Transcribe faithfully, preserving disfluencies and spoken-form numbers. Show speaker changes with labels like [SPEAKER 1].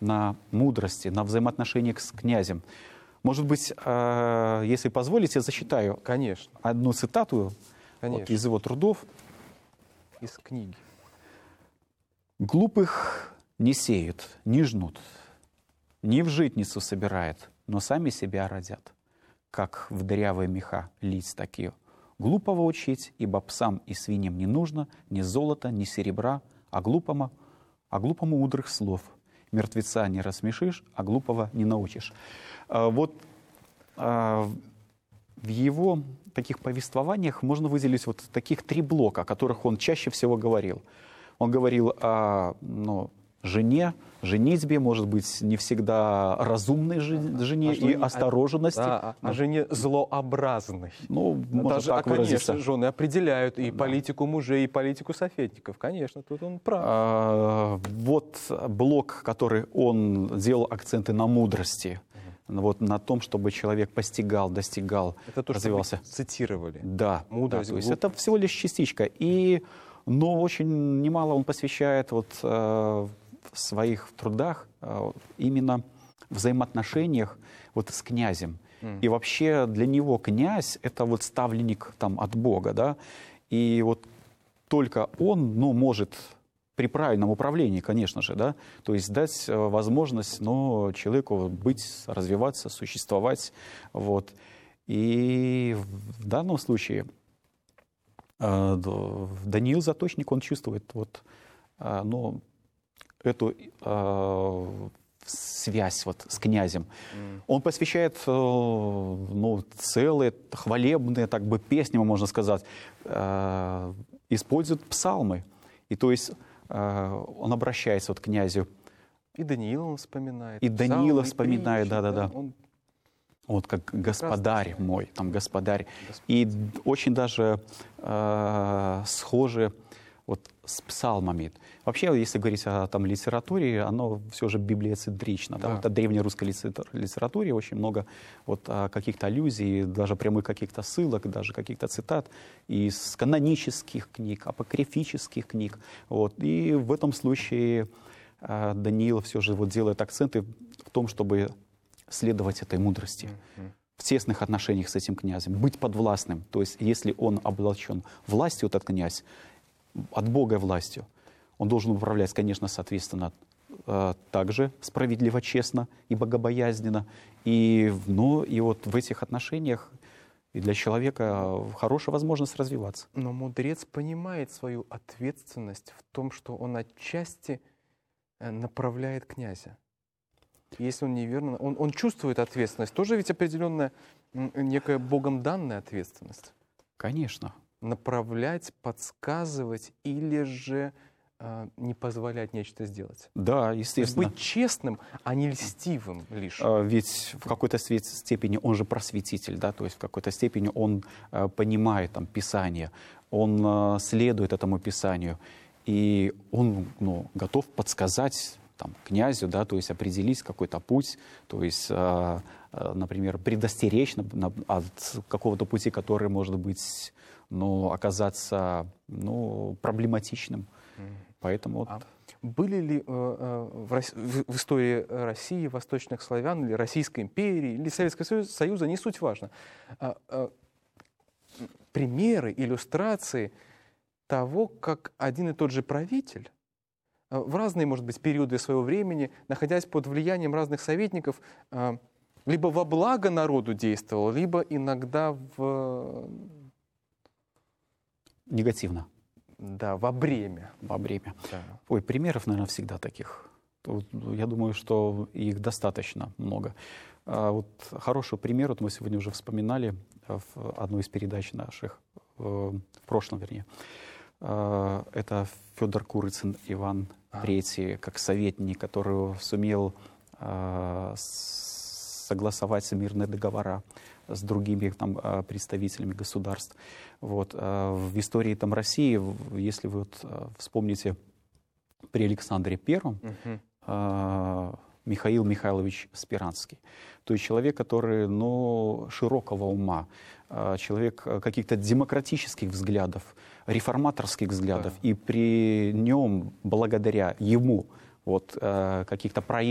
[SPEAKER 1] на мудрости, на взаимоотношениях с князем. Может быть, э, если позволите, я зачитаю
[SPEAKER 2] Конечно.
[SPEAKER 1] одну цитату вот, из его трудов.
[SPEAKER 2] Из книги.
[SPEAKER 1] «Глупых не сеют, не жнут, не в житницу собирают, но сами себя родят. Как в дырявые меха лить такие. Глупого учить, ибо псам и свиньям не нужно ни золота, ни серебра, а глупому, а глупому мудрых слов. Мертвеца не рассмешишь, а глупого не научишь». А, вот а, в его таких повествованиях можно выделить вот таких три блока, о которых он чаще всего говорил. Он говорил о ну, жене, женитьбе, может быть, не всегда разумной жене
[SPEAKER 2] а
[SPEAKER 1] и
[SPEAKER 2] жене,
[SPEAKER 1] осторожности.
[SPEAKER 2] А, а, а жене злообразной.
[SPEAKER 1] Ну, можно
[SPEAKER 2] Даже,
[SPEAKER 1] так
[SPEAKER 2] а,
[SPEAKER 1] выразиться.
[SPEAKER 2] конечно, жены определяют и
[SPEAKER 1] Да.
[SPEAKER 2] политику мужей, и политику советников. Конечно, тут он прав.
[SPEAKER 1] А, вот блок, который он делал акценты на мудрости, вот на том, чтобы человек постигал, достигал,
[SPEAKER 2] Это то,
[SPEAKER 1] развивался.
[SPEAKER 2] что вы цитировали.
[SPEAKER 1] Да,
[SPEAKER 2] Мудрость,
[SPEAKER 1] да, то есть
[SPEAKER 2] глуп...
[SPEAKER 1] это всего лишь частичка. И, но очень немало он посвящает вот, э, в своих трудах э, именно взаимоотношениях вот, с князем. Mm. И вообще для него князь — это вот ставленник там, от Бога. Да? И вот только он ну, может при правильном управлении, конечно же, да, то есть дать э, возможность ну, человеку быть, развиваться, существовать. Вот. И в данном случае э, Даниил Заточник, он чувствует вот, э, ну, эту э, связь вот с князем. Mm. Он посвящает э, ну, целые хвалебные так бы, песни, можно сказать, э, использует псалмы. И то есть э, он обращается вот к князю.
[SPEAKER 2] И Даниила он вспоминает.
[SPEAKER 1] И Даниила
[SPEAKER 2] псалмы,
[SPEAKER 1] вспоминает,
[SPEAKER 2] притчи,
[SPEAKER 1] да-да-да.
[SPEAKER 2] Он...
[SPEAKER 1] Вот как господарь мой, там господарь. Господь. И очень даже э, схожи вот с псалмами. Вообще, если говорить о там, литературе, оно все же библиоцентрично. Да. Да? Вот, о древнерусской литературе очень много вот, каких-то аллюзий, даже прямых каких-то ссылок, даже каких-то цитат из канонических книг, апокрифических книг. Вот. И в этом случае э, Даниил все же вот, делает акценты в том, чтобы следовать этой мудрости. Mm-hmm. В тесных отношениях с этим князем, быть подвластным. То есть, если он облачен властью, этот князь, от Бога властью, он должен управлять, конечно, соответственно, также справедливо, честно и богобоязненно. И, ну, и вот в этих отношениях и для человека хорошая возможность развиваться.
[SPEAKER 2] Но мудрец понимает свою ответственность в том, что он отчасти направляет князя. Если он неверно, он, он чувствует ответственность. Тоже ведь определенная некая Богом данная ответственность.
[SPEAKER 1] Конечно.
[SPEAKER 2] Направлять, подсказывать или же э, не позволять нечто сделать.
[SPEAKER 1] Да, естественно.
[SPEAKER 2] Быть честным, а не льстивым лишь.
[SPEAKER 1] А, ведь в какой-то степени он же просветитель, да, то есть в какой-то степени он э, понимает там, Писание, он э, следует этому Писанию, и он ну, готов подсказать там, князю, да, то есть определить какой-то путь, то есть, э, э, например, предостеречь на, на, от какого-то пути, который может быть ну, оказаться ну, проблематичным. Mm. Поэтому вот...
[SPEAKER 2] а были ли э, э, в, в, в истории России, восточных славян, или Российской империи, или Советского Союза, Союза, не суть важно, э, э, примеры, иллюстрации того, как один и тот же правитель э, в разные, может быть, периоды своего времени, находясь под влиянием разных советников, э, либо во благо народу действовал, либо иногда в...
[SPEAKER 1] Негативно.
[SPEAKER 2] Да, во бремя.
[SPEAKER 1] Во бремя.
[SPEAKER 2] Да.
[SPEAKER 1] Ой, примеров, наверное, всегда таких. Я думаю, что их достаточно много. А вот хороший пример, вот мы сегодня уже вспоминали в одной из передач наших, в прошлом, вернее. Это Федор Курицын Иван Третий, как советник, который сумел согласовать мирные договора с другими там, представителями государств. Вот. В истории там, России, если вы вот, вспомните при Александре Первом, uh-huh. Михаил Михайлович Спиранский, то есть человек, который ну, широкого ума, человек каких-то демократических взглядов, реформаторских взглядов, uh-huh. и при нем, благодаря ему, вот, каких-то проектов,